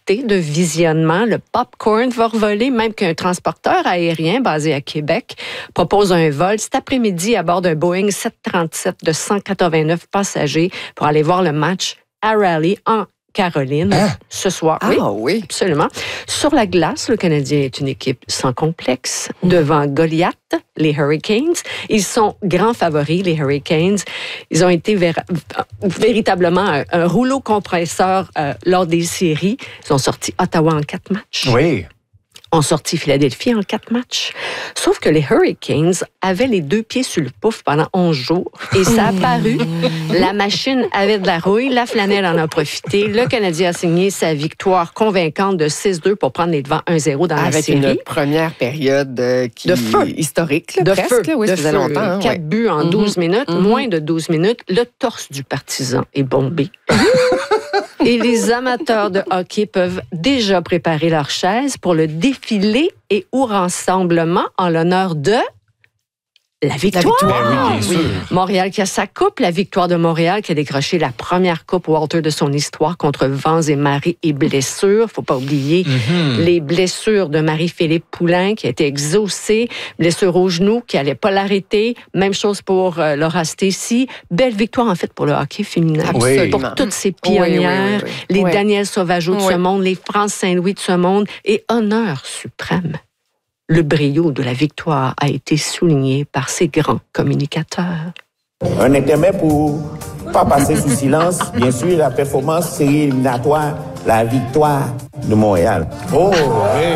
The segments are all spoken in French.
nouveauté de visionnement. Le popcorn va revoler, même qu'un transporteur aérien basé à Québec propose un vol cet après-midi à bord d'un Boeing 737 de 189 passagers pour aller voir le match à Raleigh en Caroline ce soir. Oui, absolument. Sur la glace, le Canadien est une équipe sans complexe. Devant Goliath, les Hurricanes. Ils sont grands favoris, les Hurricanes. Ils ont été véritablement un rouleau compresseur lors des séries. Ils ont sorti Ottawa en 4 matchs. Oui. Ont sorti Philadelphie en 4 matchs. Sauf que les Hurricanes avaient les 2 pieds sur le pouf pendant 11 jours. Et ça a paru. La machine avait de la rouille. La flanelle en a profité. Le Canadien a signé sa victoire convaincante de 6-2 pour prendre les devants 1-0 dans la série. Avec une première période de feu. Historique, là, de presque. Feu. Oui, ça faisait longtemps. Hein, 4 buts en 12 minutes, moins de 12 minutes. Le torse du partisan est bombé. Et les amateurs de hockey peuvent déjà préparer leurs chaises pour le défilé et ou rassemblement en l'honneur de la victoire. Oui, bien sûr. Montréal qui a sa coupe, la victoire de Montréal qui a décroché la première coupe Walter de son histoire contre vents et marées et blessures. Faut pas oublier les blessures de Marie-Philippe Poulin qui a été exaucée, blessure au genou qui allait pas l'arrêter. Même chose pour Laura Stacey. Belle victoire en fait pour le hockey féminin. Absolument. Pour toutes ces pionnières, les Daniel Sauvageau de ce monde, les France Saint-Louis de ce monde et honneur suprême. Le brio de la victoire a été souligné par ces grands communicateurs. Un intermède pour pas passer sous silence, bien sûr, la performance série éliminatoire, la victoire de Montréal. Oh, oui.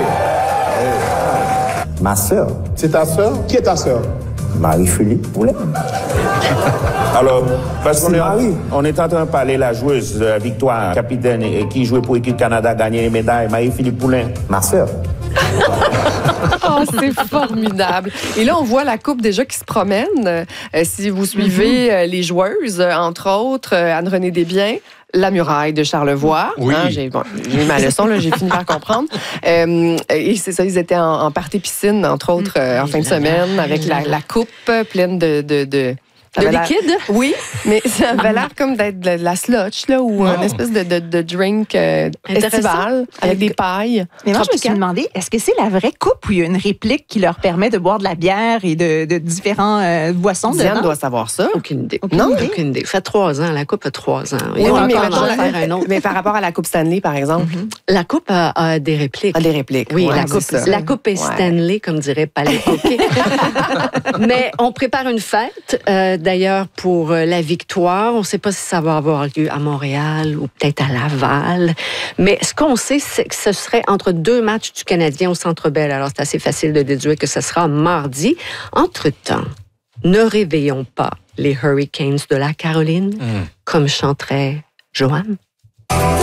Ma sœur. C'est ta sœur? Qui est ta sœur? Marie-Philippe Poulin. Alors, parce qu'on est en train de parler de la joueuse de la victoire, capitaine, et qui jouait pour l'équipe Canada, gagner les médailles, Marie-Philippe Poulin. Ma sœur. Oh, c'est formidable. Et là, on voit la coupe déjà qui se promène. Si vous suivez les joueuses, entre autres, Anne-Renée Desbiens, La Muraille de Charlevoix. Oui. Hein, j'ai eu ma leçon, là, j'ai fini par comprendre. Et c'est ça, ils étaient en party piscine, entre autres, en fin de semaine, avec la coupe pleine de liquide? Oui, mais ça avait l'air comme d'être de la slotch, là, ou une espèce de drink estival avec des pailles. Mais moi, je me suis demandé, est-ce que c'est la vraie coupe ou il y a une réplique qui leur permet de boire de la bière et de différents boissons dedans? Diane doit savoir ça. Aucune idée. Aucune idée. Ça fait 3 ans. La coupe a 3 ans. Oui, mais par rapport à la Coupe Stanley, par exemple. La coupe a des répliques. Des répliques. Oui, ouais, la coupe est Stanley, comme dirait Palais Hockey. Mais on prépare une fête, d'ailleurs, pour la victoire. On ne sait pas si ça va avoir lieu à Montréal ou peut-être à Laval. Mais ce qu'on sait, c'est que ce serait entre 2 matchs du Canadien au Centre Bell. Alors, c'est assez facile de déduire que ce sera mardi. Entre-temps, ne réveillons pas les Hurricanes de la Caroline, comme chanterait Joanne.